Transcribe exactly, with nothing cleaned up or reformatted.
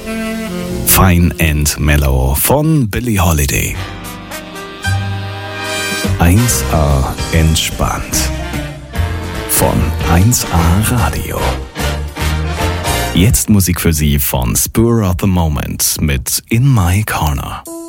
Fine and Mellow von Billie Holiday. eins A entspannt von eins A Radio. Jetzt Musik für Sie von Spur of the Moment mit In My Corner.